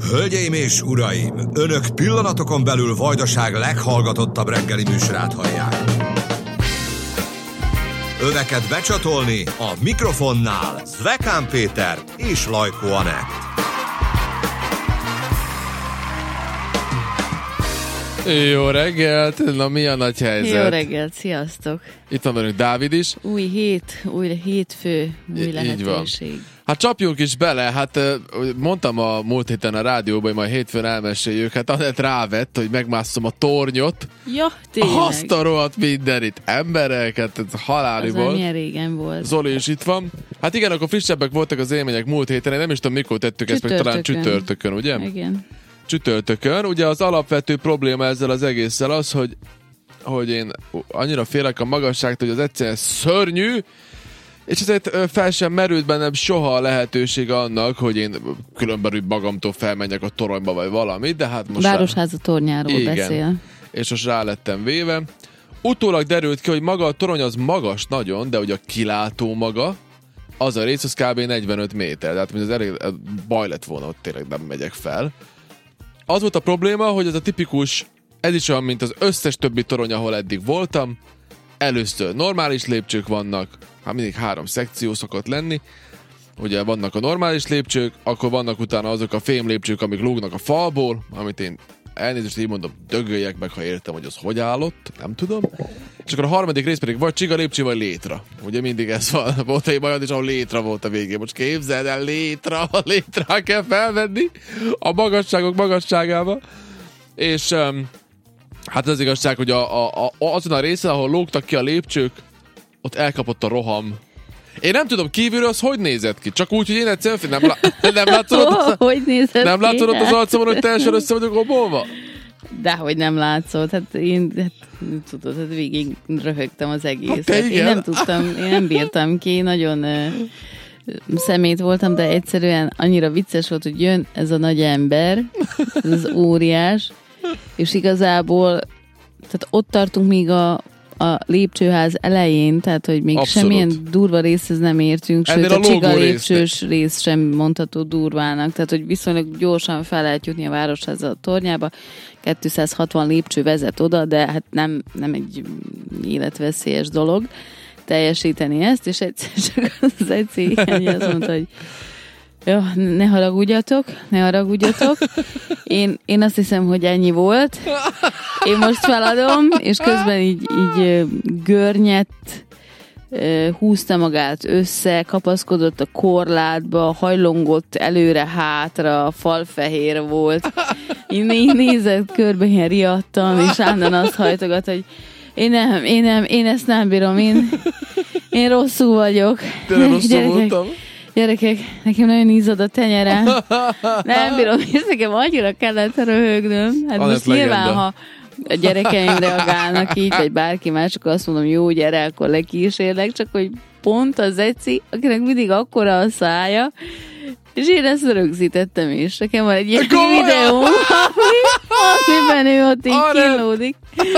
Hölgyeim és uraim, önök pillanatokon belül Vajdaság leghallgatottabb reggeli műsorát hallják. Öveket becsatolni a mikrofonnál Zvekán Péter és Lajkó Anett. Jó reggelt! Na, mi a nagy helyzet? Jó reggelt, sziasztok! Itt van velünk Dávid is. Új hét, újra hétfő, új lehetőség. Hát csapjunk is bele, hát mondtam a múlt héten a rádióban, hogy majd hétfőn elmeséljük, hát Anett rávett, hogy megmásszom a tornyot. Ja, tényleg. Azt a rohadt mindenit, embereket, ez haláli volt. Az milyen régen volt. Zoli is itt van. Hát igen, akkor frissebbek voltak az élmények múlt héten, én nem is tudom mikor tettük ezt, meg talán csütörtökön, ugye? Igen. Csütörtökön. Ugye az alapvető probléma ezzel az egésszel az, hogy én annyira félek a magasságtól, hogy az egyszerűen szörnyű, és ezért fel sem merült bennem soha a lehetőség annak, hogy én különben magamtól felmenjek a toronyba, vagy valami, de hát most... Városháza tornyáról igen, beszél. És most rá lettem véve. Utólag derült ki, hogy maga a torony az magas nagyon, de hogy a kilátó maga, az a rész, az kb. 45 méter. Tehát az elég baj lett volna, hogy tényleg nem megyek fel. Az volt a probléma, hogy ez a tipikus, ez is olyan, mint az összes többi torony, ahol eddig voltam. Először normális lépcsők vannak, hát mindig 3 szekció szokott lenni. Ugye vannak a normális lépcsők, akkor vannak utána azok a fém lépcsők, amik lógnak a falból, amit én elnézést így mondom, dögöljek meg, ha értem, hogy az hogy állott, nem tudom. És akkor a harmadik rész pedig vagy csiga lépcső, vagy létra. Ugye mindig ez van. Volt egy olyan is, ahol létra volt a végén. Most képzeld el, létra kell felvenni a magasságok magasságába. És hát az igazság, hogy azon a részen, ahol lógtak ki a lépcsők, ott elkapott a roham. Én nem tudom, kívülről az hogy nézett ki? Csak úgy, hogy én egyszerűen nem látszod ott az arcomon, hogy teljesen össze vagyok obolva? Dehogy nem látszott. Hát én tudod, hát végig röhögtem az egészet. Hát én nem tudtam, én nem bírtam ki, nagyon szemét voltam, de egyszerűen annyira vicces volt, hogy jön ez a nagy ember, ez az óriás, és igazából tehát ott tartunk még a lépcsőház elején, tehát hogy még abszolút. Semmilyen durva részhez nem értünk, sőt a csiga lépcsős rész sem mondható durvának, tehát hogy viszonylag gyorsan fel lehet jutni a Városháza a tornyába, 260 lépcső vezet oda, de hát nem egy életveszélyes dolog teljesíteni ezt, és egyszer csak az egyszer azt mondta, hogy jó, ne haragudjatok. Én azt hiszem, hogy ennyi volt. Én most feladom, és közben így görnyett, húzta magát össze, kapaszkodott a korlátba, hajlongott előre-hátra, falfehér volt. Én nézett körbe, ilyen riadtan, és állandóan azt hajtogat, hogy én ezt nem bírom, én rosszul vagyok. Tényleg rosszul voltam. Gyerekek, nekem nagyon izzad a tenyerem. Nem bírom, és nekem annyira kellett röhögnöm. Hát most nyilván, ha a gyerekeim reagálnak így, vagy bárki más, akkor azt mondom, jó, gyere, akkor lekísérlek, csak hogy pont az Eci, akinek mindig akkora a szája, és én ezt rögzítettem is. Nekem van egy ilyen videó, amiben ő ott így kínlódik.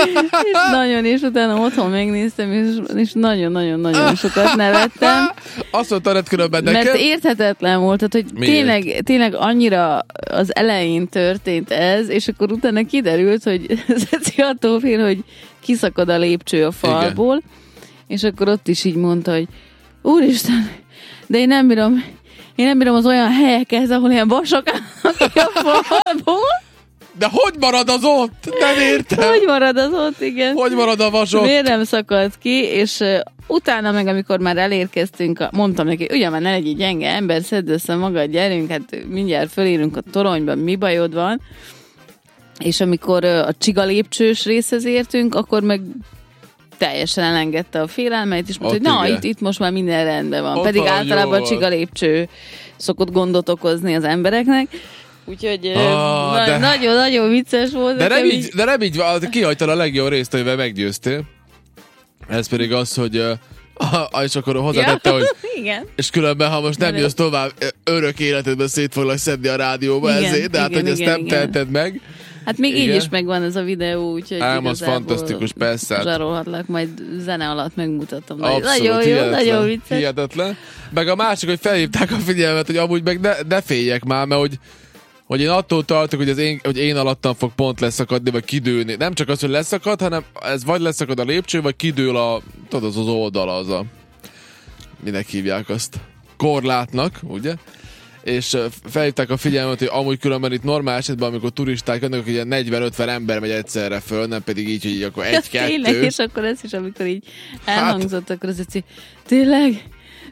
És utána otthon megnéztem, és nagyon-nagyon-nagyon sokat nevettem. Azt mondta, Anett különben nekem. Mert érthetetlen volt, tehát, hogy tényleg annyira az elején történt ez, és akkor utána kiderült, hogy Zeci attól fél, hogy kiszakad a lépcső a falból, igen. És akkor ott is így mondta, hogy úristen, de én nem bírom az olyan helyeket, ahol ilyen vasok állnak ki a falból. De hogy marad az ott? Nem értem. Hogy marad az ott, igen. Hogy marad a vas ott? Miért nem szakadt ki, és utána meg, amikor már elérkeztünk, mondtam neki, ugye már ne legyél gyenge ember, szedd össze magad, gyerünk, hát mindjárt fölérünk a toronyba, mi bajod van. És amikor a csiga lépcsős részhez értünk, akkor meg teljesen elengedte a félelmeit, és mondta, hogy itt most már minden rendben van. Ott pedig általában a csiga lépcső szokott gondot okozni az embereknek. Úgyhogy nagyon-nagyon vicces volt. De nem így, kihagytad a legjobb részt, amivel meggyőztél. Ez pedig az, hogy és akkor hozzátette, hogy igen. És különben, ha most nem jössz tovább, örök életedben szét foglak szedni a rádióba ezért, de hát, hogy ezt nem teheted meg. Hát még így is megvan ez a videó, úgyhogy az fantasztikus, persze. Zsarolhatlak, majd zene alatt megmutatom. Abszolút, nagyon jó, nagyon vicces. Hihetetlen. Meg a másik, hogy felhívták a figyelmet, hogy amúgy meg ne féljek már, mert hogy hogy én attól tartok, hogy én alattam fog pont leszakadni, vagy kidőlni. Nem csak az, hogy leszakad, hanem ez vagy leszakad a lépcső, vagy kidől az oldala, minek hívják azt? Korlátnak, ugye? És felhívták a figyelmet, hogy amúgy különben itt normál esetben, amikor turisták jönnek, akkor ilyen 40-50 ember megy egyszerre föl, nem pedig így, hogy így akkor 1-2. Tényleg, és akkor ez is, amikor így elhangzott, akkor az egy tényleg?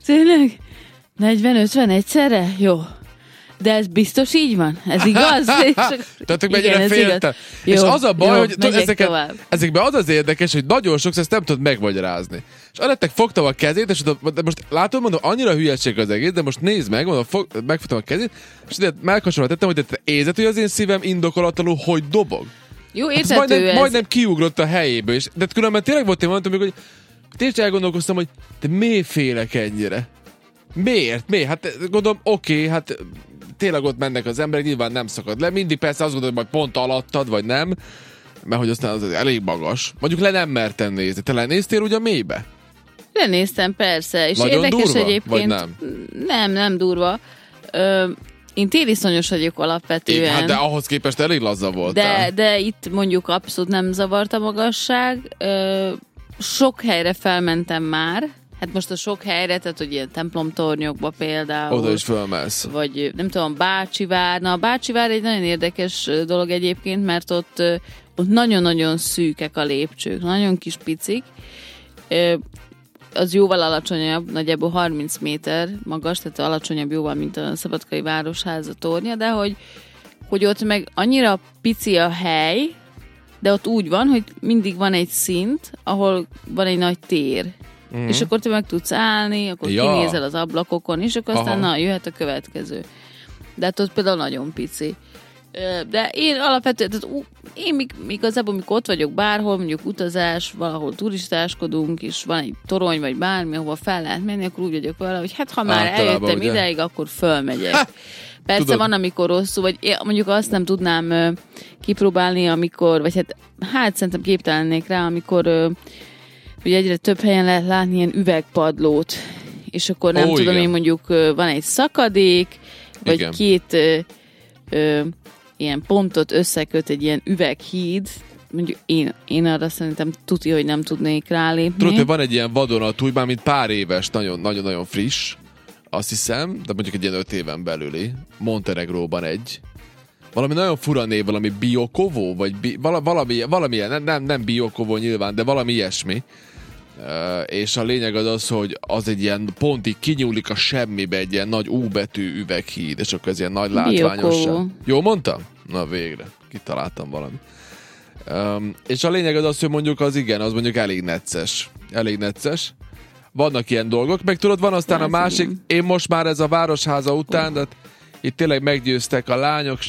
40-50 egyszerre? Jó. De ez biztos így van? Ez igaz? Tehát mennyire féltem. És az a baj, hogy ezekben az érdekes, hogy nagyon sokszor ezt nem tudod megmagyarázni. És Anettek fogtam a kezét, és de most látod, mondom, annyira hülyeség az egész, de most nézd meg, mondom, megfogtam a kezét, és ide melkasomra tettem, hogy te érzed, hogy az én szívem indokolatlanul, hogy dobog. Jó, érthető ez. Majdnem kiugrott a helyéből, és de különben tényleg volt egy momentum, hogy tényleg elgondolkoztam, hogy de miért félek ennyire? Miért? Hát gondolom, oké, hát tényleg ott mennek az emberek, nyilván nem szakad le. Mindig persze azt gondolom, hogy pont alattad, vagy nem, mert hogy aztán az elég magas. Mondjuk le nem mertem nézni. Te lenéztél ugye a mélybe? Lenéztem, persze. És nagyon érdekes durva? egyébként. Vagy nem? Nem durva. Én tériszonyos vagyok alapvetően. Hát de ahhoz képest elég laza voltál. De itt mondjuk abszolút nem zavart a magasság. Sok helyre felmentem már. Hát most a sok helyre, tehát hogy ilyen templomtornyokba például. Oda is fölmelsz. Vagy nem tudom, Bácsivár. Na, a Bácsivár egy nagyon érdekes dolog egyébként, mert ott nagyon-nagyon szűkek a lépcsők, nagyon kis picik. Az jóval alacsonyabb, nagyjából 30 méter magas, tehát alacsonyabb jóval, mint a Szabadkai Városháza tornya, de hogy ott meg annyira pici a hely, de ott úgy van, hogy mindig van egy szint, ahol van egy nagy tér. Mm-hmm. És akkor te meg tudsz állni, akkor kinézel az ablakokon, és akkor aztán jöhet a következő. De hát ott például nagyon pici. De én alapvetően, én igazából, amikor ott vagyok bárhol, mondjuk utazás, valahol turistáskodunk, és van egy torony, vagy bármi, ahova fel lehet menni, akkor úgy vagyok vele, hogy hát ha már eljöttem ideig, akkor fölmegyek. Persze tudod. Van, amikor rosszul, vagy mondjuk azt nem tudnám kipróbálni, amikor, vagy hát szerintem képtelennék rá, amikor ugye egyre több helyen lehet látni ilyen üvegpadlót, és akkor nem tudom, én mondjuk van egy szakadék, vagy igen. Két ilyen pontot összeköt egy ilyen üveghíd, mondjuk én arra szerintem tuti, hogy nem tudnék rálépni. Tudod, hogy van egy ilyen vadonatúj, már mint pár éves, nagyon-nagyon friss, azt hiszem, de mondjuk egy ilyen 5 éven belüli, Montenegróban valami nagyon fura név, valami Biokovo, vagy valami nem Biokovo nyilván, de valami ilyesmi. És a lényeg az, hogy az egy ilyen pontig kinyúlik a semmibe egy ilyen nagy U betű üveghíd, és akkor ez ilyen nagy látványosság. Jó mondtam? Na végre, kitaláltam valami. És a lényeg az, hogy mondjuk az mondjuk elég necces. Vannak ilyen dolgok, meg tudod, van aztán a másik, én most már ez a Városháza után, de itt tényleg meggyőztek a lányok,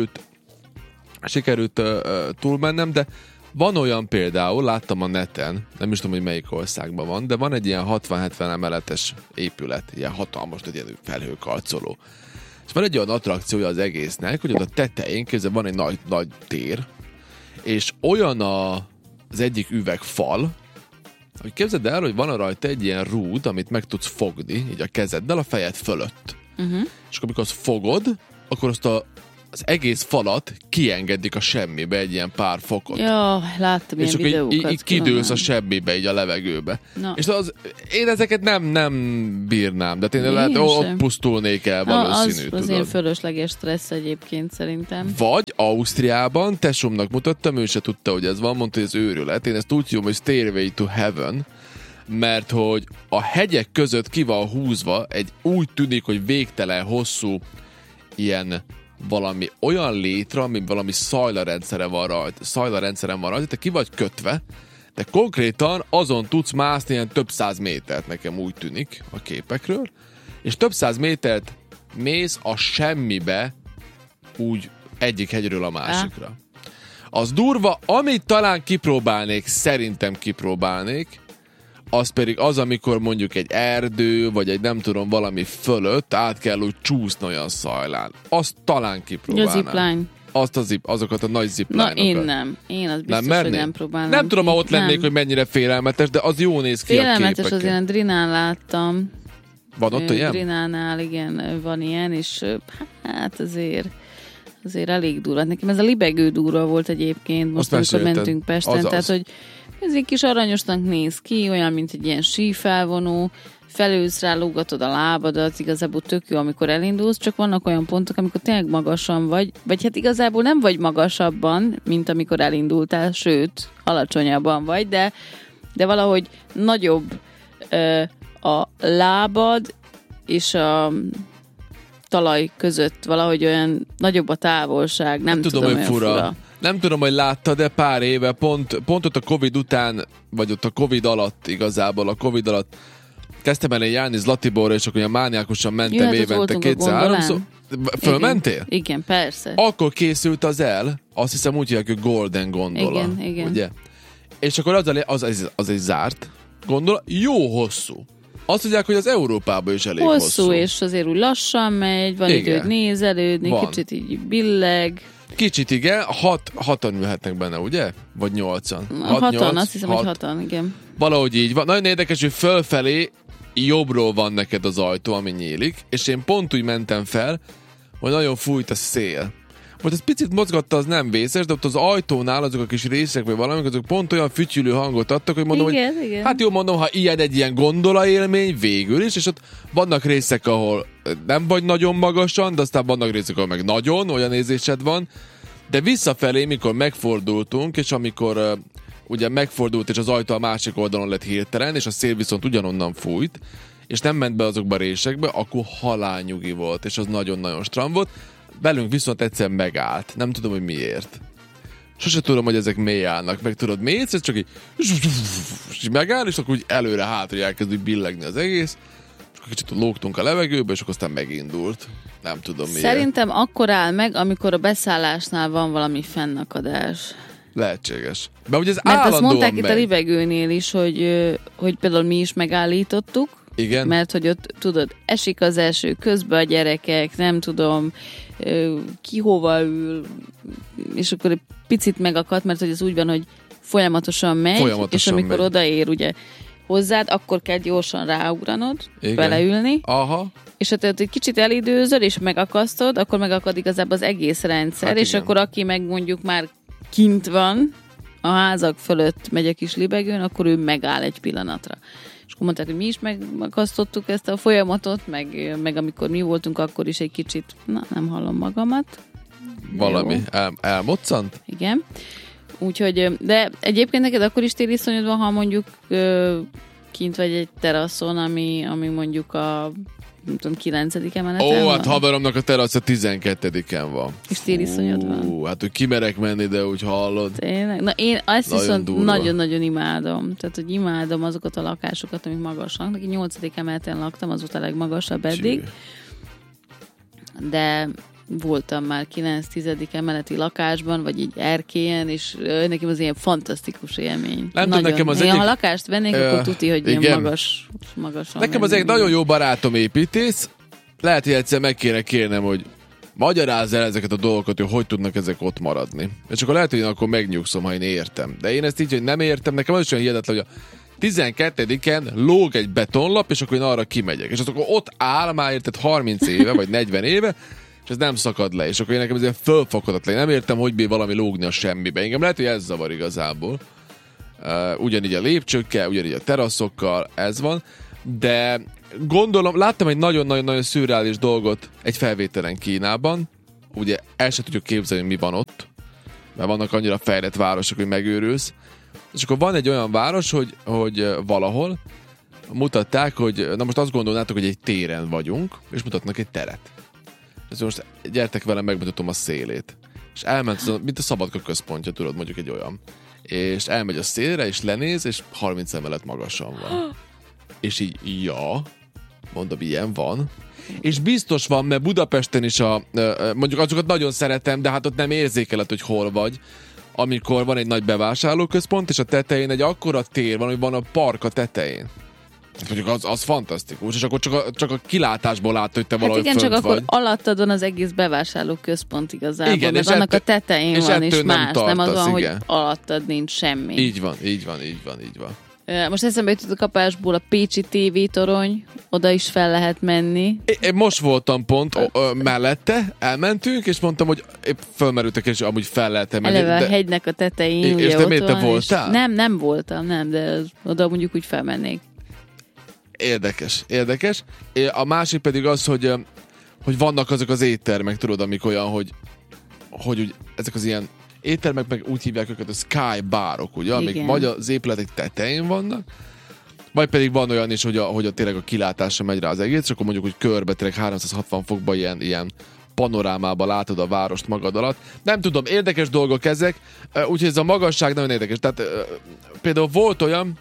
sikerült túlmennem, de van olyan például, láttam a neten, nem is tudom, hogy melyik országban van, de van egy ilyen 60-70 emeletes épület, ilyen hatalmas, egy ilyen felhőkarcoló. És van egy olyan attrakciója az egésznek, hogy ott a tetején közben van egy nagy tér, és olyan az egyik üvegfal, hogy képzeld el, hogy van rajta egy ilyen rúd, amit meg tudsz fogni, így a kezeddel a fejed fölött. Uh-huh. És amikor azt fogod, akkor azt az egész falat kiengedik a semmibe egy ilyen pár fokot. Ja, láttam ilyen videókat. És így kidőlsz a semmibe, így a levegőbe. No. És én ezeket nem bírnám, de tényleg ott pusztulnék el valószínű. Az ilyen fölösleges stressz egyébként szerintem. Vagy Ausztriában, tesómnak mutattam, ő se tudta, hogy ez van, mondta, hogy ez őrület. Én ezt úgy hívom, hogy Stairway to Heaven, mert hogy a hegyek között ki van húzva úgy tűnik, hogy végtelen hosszú ilyen valami olyan létre, ami valami szajlarendszeren van rajta, te ki vagy kötve, de konkrétan azon tudsz mászni ilyen több 100 métert, nekem úgy tűnik a képekről, és több 100 métert mész a semmibe úgy egyik hegyről a másikra. Az durva, amit talán szerintem kipróbálnék, az pedig az, amikor mondjuk egy erdő, vagy egy nem tudom, valami fölött át kell úgy csúszni olyan szajlán. Azt talán kipróbálnám. Azokat a nagy zipline-okat. Na, én nem. Én az biztos, hogy nem próbálnám. Nem tudom, ha ott lennék, hogy mennyire félelmetes, de az jó néz ki a képeken. Félelmetes, azért a Drinán láttam. Van ott ilyen? Drinánál, igen, van ilyen, és hát azért azért elég durva. Nekem ez a libegő durva volt egyébként, most amikor mentünk Pesten, tehát hogy ez egy kis aranyosnak néz ki, olyan, mint egy ilyen sífelvonó, felülsz rá, lógatod a lábadat, igazából tök jó, amikor elindulsz, csak vannak olyan pontok, amikor tényleg magasan vagy hát igazából nem vagy magasabban, mint amikor elindultál, sőt, alacsonyabban vagy, de valahogy nagyobb a lábad és a talaj között, valahogy olyan nagyobb a távolság, nem tudom, hogy fura. Nem tudom, hogy láttad, de pár éve, pont ott a Covid után, vagy ott a Covid alatt igazából, a Covid alatt kezdtem el járni Zlatiborra, és akkor olyan mániákusan mentem évente 2-3-szor. Fölmentél? Igen, persze. Akkor készült az el, azt hiszem úgy hívják, hogy Golden Gondola. Igen. Ugye? És akkor az egy zárt gondola, jó hosszú. Azt mondják, hogy az Európában is elég hosszú. És azért úgy lassan megy, van időd nézelődni, kicsit így billeg. Kicsit igen, 6-an ülhetnek benne, ugye? Vagy 8-an? 6-an, azt hiszem, hogy 6-an, igen. Valahogy így van. Nagyon érdekes, hogy fölfelé jobbról van neked az ajtó, ami nyílik, és én pont úgy mentem fel, hogy nagyon fújt a szél. Most ez picit mozgatta, az nem vészes, de ott az ajtónál azok a kis részek, vagy valamik, azok pont olyan fütyülő hangot adtak, hogy mondom, igen. Hát jó, mondom, ha ilyen egy ilyen gondolaélmény végül is, és ott vannak részek, ahol nem vagy nagyon magasan, de aztán vannak részek, ahol meg nagyon, olyan érzésed van, de visszafelé, mikor megfordultunk, és amikor ugye megfordult, és az ajtó a másik oldalon lett hirtelen, és a szél viszont ugyanonnan fújt, és nem ment be azokba a résekbe, akkor halálnyugi volt, és az nagyon-nagyon stram volt. Velünk viszont egyszer megállt. Nem tudom, hogy miért. Sose tudom, hogy ezek mély állnak. Meg tudod, mélysz, ez csak így megáll, és akkor úgy előre-hátra elkezd billegni az egész. És akkor kicsit lógtunk a levegőbe, és akkor aztán megindult. Nem tudom miért. Szerintem akkor áll meg, amikor a beszállásnál van valami fennakadás. Lehetséges. De ugye ez mert állandóan azt mondták megy. Itt a libegőnél is, hogy például mi is megállítottuk. Igen. Mert hogy ott, tudod, esik az eső, közben a gyerekek, nem tudom, ki hova ül, és akkor egy picit megakadt, mert hogy ez úgy van, hogy folyamatosan megy, és amikor odaér ugye hozzád, akkor kell gyorsan ráugranod, beleülni, és ha te egy kicsit elidőzöl, és megakasztod, akkor megakad igazából az egész rendszer, hát és igen. Akkor aki meg mondjuk már kint van, a házak fölött megy a kis libegőn, akkor ő megáll egy pillanatra. És akkor mondták, hogy mi is megakasztottuk ezt a folyamatot, meg amikor mi voltunk, akkor is egy kicsit, nem hallom magamat. Valami elmoccant? Igen. Úgyhogy, de egyébként neked akkor is tériszonyod van, ha mondjuk kint vagy egy teraszon, ami mondjuk a nem tudom, 9. emeleten van? Hát haveromnak a terasz a 12-en van. És tériszonyod van? Hát, hogy kimerek menni, de úgy hallod. Tényleg? Na én azt viszont nagyon-nagyon imádom. Tehát, hogy imádom azokat a lakásokat, amik magasak. Neki 8. emeleten laktam, az volt a legmagasabb eddig. De voltam már 9-10. emeleti lakásban, vagy így erkélyen, és nekem az ilyen fantasztikus élmény. Nem tudom, nekem az egyik... Ha lakást vennék, akkor tuti, hogy ilyen magasan. Nekem az egy nagyon jó barátom építész. Lehet, hogy egyszer meg kéne kérnem, hogy magyarázz el ezeket a dolgokat, hogy tudnak ezek ott maradni. És akkor lehet, hogy én akkor megnyugszom, ha én értem. De én ezt így, hogy nem értem, nekem az is olyan hihetetlen, hogy a 12-en lóg egy betonlap, és akkor én arra kimegyek. És akkor ott áll már érted 30 éve, vagy 40 éve, és ez nem szakad le, és akkor én nekem ez ilyen fölfoghatatlan. Nem értem, hogy bír valami lógni a semmibe. Engem lehet, hogy ez zavar igazából. Ugyanígy a lépcsőkkel, ugyanígy a teraszokkal, ez van. De gondolom, láttam egy nagyon-nagyon szürreális dolgot egy felvételen Kínában. Ugye el sem tudjuk képzelni, mi van ott, mert vannak annyira fejlett városok, hogy megőrülsz. És akkor van egy olyan város, hogy valahol mutatták, hogy na most azt gondolnátok, hogy egy téren vagyunk, és mutatnak egy teret. És most gyertek velem, megmutatom a szélét. És elment, mint a Szabadka központja, tudod, mondjuk egy olyan. És elmegy a szélre, és lenéz, és 30 emelet magasan van. És így, mondom, ilyen van. És biztos van, mert Budapesten is mondjuk azokat nagyon szeretem, de hát ott nem érzékeled, hogy hol vagy. Amikor van egy nagy bevásárlóközpont, és a tetején egy akkora tér van, hogy van a park a tetején. Mondjuk az fantasztikus, és akkor csak a kilátásból látod, hogy te valahogy fönt vagy. Igen, csak akkor alattad van az egész bevásárlóközpont igazából, igen, mert annak a tetején van, és más, nem az van, hogy alattad nincs semmi. Így van. Most eszembe jutott a kapásból a Pécsi TV torony, oda is fel lehet menni. Én most voltam pont mellette, elmentünk, és mondtam, hogy épp fölmerültek, és amúgy fel lehet menni. Eleve a hegynek a tetején. És te miért te voltál? Nem voltam, de oda mondjuk úgy felmennék. Érdekes. A másik pedig az, hogy vannak azok az éttermek, tudod, amik olyan, hogy úgy, ezek az ilyen éttermek, meg úgy hívják őket, a sky bárok, ugye, amik vagy az épületek tetején vannak, vagy pedig van olyan is, hogy tényleg a kilátásra megy rá az egész, és akkor mondjuk, hogy körbe tényleg 360 fokban ilyen panorámába látod a várost magad alatt. Nem tudom, érdekes dolgok ezek, úgyhogy ez a magasság nagyon érdekes. Tehát például volt olyan,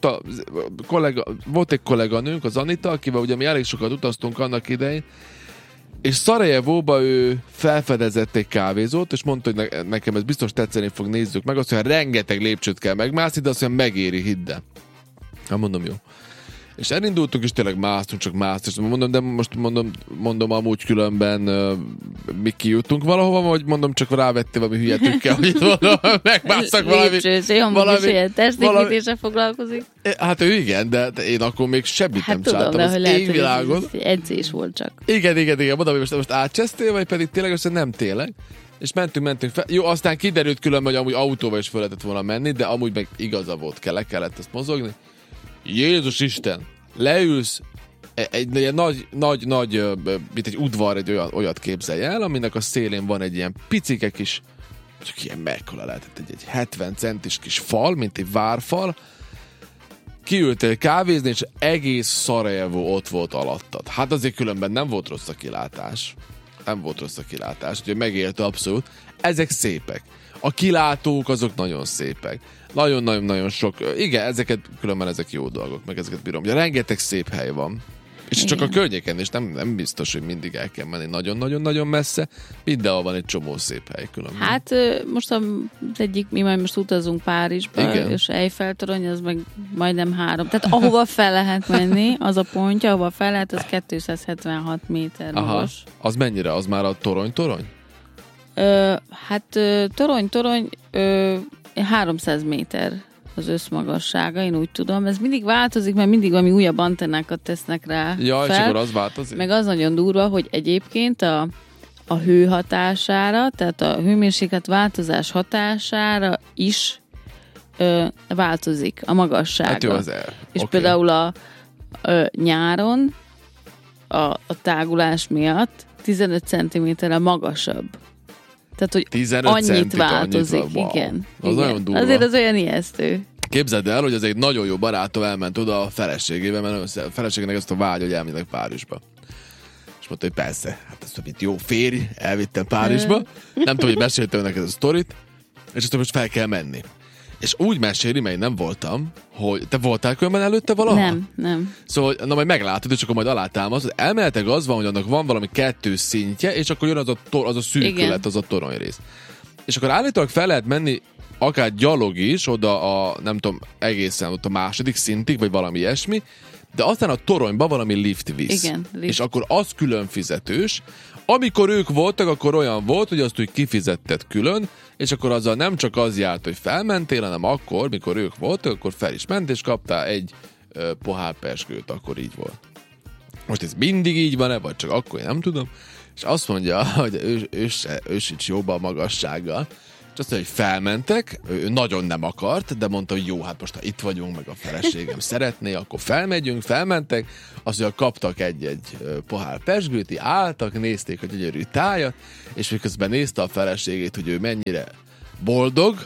volt egy kolléganőnk, az Anita, akivel ugye mi elég sokat utaztunk annak idején, és Szarajevóba ő felfedezett egy kávézót, és mondta, hogy nekem ez biztos tetszeni fog, nézzük meg, azt mondja, rengeteg lépcsőt kell megmászni, de azt mondja, megéri, hidd el. Hát mondom, jó. És elindultunk, és tényleg másztunk, és mondom, de most mondom amúgy különben mi kijutunk valahova, vagy mondom, csak rávettél valami hülyetükkel, hogy itt mondom, megmásztak valami... Lépcsőző, amúgy is testépítéssel foglalkozik. Hát ő igen, de én akkor még semmit nem csináltam. Hát tudom, de hogy lehet, hogy ez edzés volt csak. Igen, mondom, hogy most átcsesztél, vagy pedig tényleg, azt nem tényleg. És mentünk fel. Jó, aztán kiderült különben, hogy amúgy autóval is fel lehetett volna menni, de amúgy meg igaza volt, kellett ezt mozogni. Jézus Isten, leülsz, egy ilyen nagy, mint egy udvar, egy olyat képzelj el, aminek a szélén van egy ilyen picike kis, csak ilyen mekkora lehetett, egy 70 centis kis fal, mint egy várfal. Kiültél kávézni, és egész Szarajevó ott volt alattad. Hát azért különben nem volt rossz a kilátás. Úgyhogy megélte abszolút. Ezek szépek. A kilátók azok nagyon szépek. Nagyon-nagyon sok. Igen, különben ezek jó dolgok, meg ezeket bírom. Ugye rengeteg szép hely van. És igen. Csak a környéken, és nem biztos, hogy mindig el kell menni nagyon-nagyon-nagyon messze. Mindenhol van egy csomó szép hely különben. Hát most az egyik, mi majd most utazunk Párizsba, igen. És Eiffel-torony, az meg majdnem 3. Tehát ahova fel lehet menni, az a pontja, ahova fel lehet, az 276 méter magas. Az mennyire? Az már a torony? Hát torony 300 méter az összmagassága, én úgy tudom. Ez mindig változik, mert mindig valami újabb antennákat tesznek rá ja, fel. És akkor az változik. Meg az nagyon durva, hogy egyébként a hő hatására, tehát a hőmérséklet változás hatására is változik a magassága. Hát jó, az és például a nyáron a tágulás miatt 15 cm-rel magasabb. Tehát, hogy annyit változik. Wow. Igen. Nagyon durva. Azért az olyan ijesztő. Képzeld el, hogy az egy nagyon jó barátom elment oda a feleségével, mert a feleségének ezt a vágy, hogy elmennek Párizsba. És mondta, hogy persze, hát ez mint jó férj, elvittem Párizsba. Nem tudom, hogy meséltem neked a sztorit, és ezt most fel kell menni. És úgy meséli, mert én nem voltam, hogy te voltál különben előtte valaha? Nem. Szóval, na majd meglátod, és akkor majd alátámasz. Elméletek az van, hogy annak van valami 2 szintje, és akkor jön az a szűkület, igen. Az a toronyrész. És akkor állítólag fel lehet menni akár gyalog is, oda nem tudom, egészen ott a második szintig, vagy valami ilyesmi, de aztán a toronyba valami lift visz. Igen, lift. És akkor az külön fizetős. Amikor ők voltak, akkor olyan volt, hogy azt úgy kifizetted külön, és akkor azzal nem csak az járt, hogy felmentél, hanem akkor, mikor ők voltak, akkor fel is ment, és kaptál egy pohár pezsgőt, akkor így volt. Most ez mindig így van-e, vagy csak akkor, én nem tudom. És azt mondja, hogy ő sincs jobban a magassággal. És azt mondja, hogy felmentek, ő nagyon nem akart, de mondta, hogy jó, hát most ha itt vagyunk, meg a feleségem szeretné, akkor felmentek, azt mondja, kaptak egy pohár pezsgőt, álltak, nézték a gyönyörű tájat, és miközben nézte a feleségét, hogy ő mennyire boldog,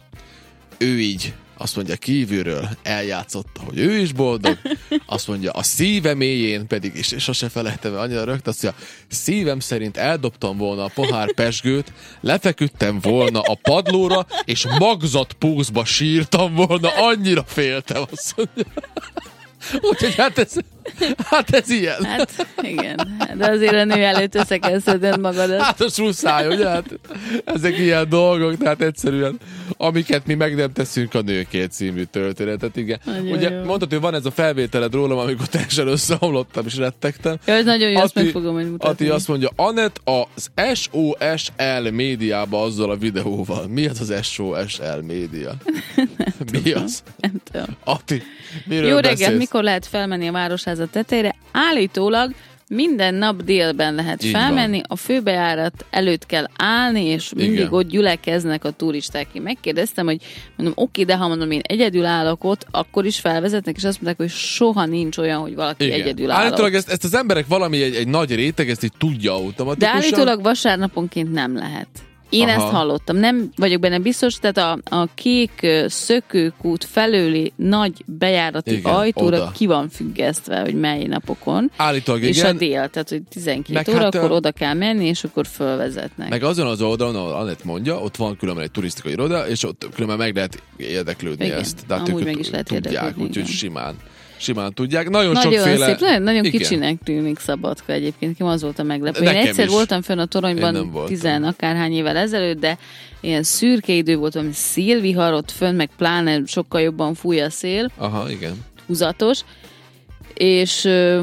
ő így azt mondja, kívülről eljátszotta, hogy ő is boldog, azt mondja, a szíve mélyén pedig, és sose felejtem, annyira rögt, azt mondja, szívem szerint eldobtam volna a pohár pezsgőt, lefeküdtem volna a padlóra, és magzatpózba sírtam volna, annyira féltem, azt mondja. Úgyhogy hát ez ilyen. Hát igen, de azért a nő előtt össze kell szedned magadat. Hát a susszály, ugye? Hát, ezek ilyen dolgok, tehát egyszerűen, amiket mi meg nem teszünk a Nőkért című történetet, igen. Nagyon ugye jó. mondtad, hogy van ez a felvételed rólam, amikor teljesen összeomlottam és rettegtem. Ja, ez nagyon jó, azt meg fogom majd mutatni. Ati azt mondja, Anett az SOSL médiába azzal a videóval. Mi az SOSL média? Mi az? Nem tudom. Ati, miről Jó beszélsz? reggelt, mikor lehet felmenni a Városháza tetejére? Állítólag minden nap délben lehet Így felmenni, a főbejárat előtt kell állni, és mindig Igen. ott gyülekeznek a turisták. Én megkérdeztem, hogy mondom, oké, de ha mondom, én egyedül állok ott, akkor is felvezetnek, és azt mondták, hogy soha nincs olyan, hogy valaki Igen. egyedül áll Állítólag ott. ezt az emberek valami egy nagy réteg, ezt így tudja De automatikusan. állítólag vasárnaponként nem lehet. Én ezt hallottam, nem vagyok benne biztos, tehát a kék szökőkút felőli nagy bejárati Igen, ajtóra oda. ki van függesztve, hogy mely napokon. Állítólag És igen. a dél, tehát hogy 12 Meg órakor hát, oda kell menni, és akkor fölvezetnek. Meg azon az oldalon, ahol Anett mondja, ott van különben egy turisztikai iroda, és ott különben meg lehet érdeklődni Igen, ezt. Tehát amúgy ők meg is lehet tudják, érdeklődni, úgyhogy igen. simán tudják. Nagyon Nagyon sokféle... szép, nagyon Igen. kicsinek tűnik Szabadka egyébként, nekem az volt a meglepő. Én Nekem egyszer is. voltam fönn a Én toronyban nem voltam. 10 akárhány évvel ezelőtt, de ilyen szürke idő volt, valami szélvihar ott fönn, meg pláne sokkal jobban fúj a szél, Aha, igen. húzatos, és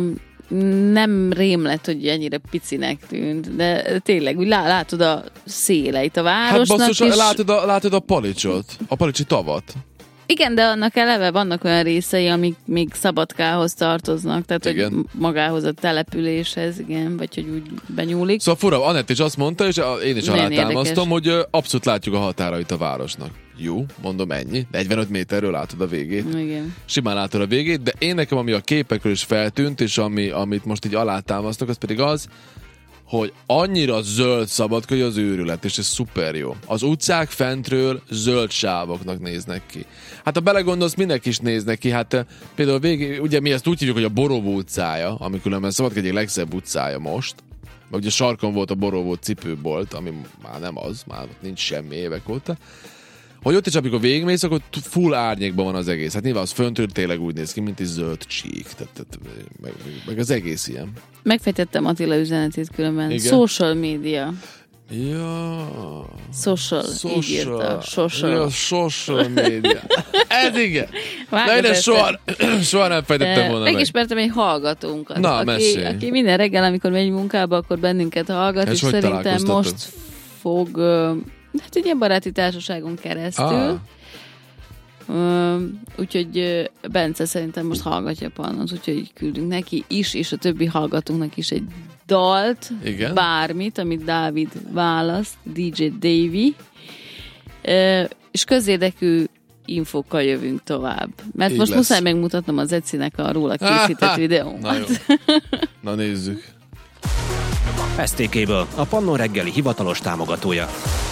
nem rém lett, hogy ennyire picinek tűnt, de tényleg úgy látod a széleit a Hát városnak, basszus, és látod a Palicsot, a Palicsi tavat. igen, de annak eleve vannak olyan részei, amik még Szabadkához tartoznak, tehát Igen. hogy magához a településhez, igen, vagy hogy úgy benyúlik. Szóval fura, Anett is azt mondta, és én is Nagyon alátámasztom, hogy abszolút látjuk a határait a városnak. Jó, mondom ennyi. 45 méterről látod a végét. Igen. Simán látod a végét, de én nekem, ami a képekről is feltűnt, és amit most így alátámasztok, az pedig az, hogy annyira zöld Szabadka, hogy az őrület, és ez szuper jó. Az utcák fentről zöld sávoknak néznek ki. Hát ha belegondolsz, minek is néznek ki, hát például ugye mi ezt úgy hívjuk, hogy a Borovó utcája, ami különben Szabadka egyik legszebb utcája most, mert ugye sarkon volt a Borovó cipőbolt, ami már nem az, már nincs semmi évek óta, hogy ott is, amikor végigmész, akkor full árnyékban van az egész. Hát nyilván az föntről tényleg úgy néz ki, mint egy zöld csík. Meg az egész ilyen. Megfejtettem Attila üzenetét különben. Igen? Social media. Ja. Social. Így írta. Social. Ja, social media. Ez igen. Vágod De én ezt? soha nem fejtettem volna meg. Megismertem egy hallgatónkat, Na, mesélj. aki minden reggel, amikor megy munkába, akkor bennünket hallgat, És és hogy szerintem találkoztattad? most fog, hát egy ilyen baráti társaságon keresztül. Úgyhogy Bence szerintem most hallgatja Pannont, úgyhogy küldünk neki is, és a többi hallgatónak is egy dalt, Igen. bármit, amit Dávid választ, DJ Davy, és közérdekű infókkal jövünk tovább. Mert Így most lesz. muszáj megmutatnom az Ecinek a róla készített videómat. Na jó. Na nézzük. STK-ből a Pannon reggeli hivatalos támogatója.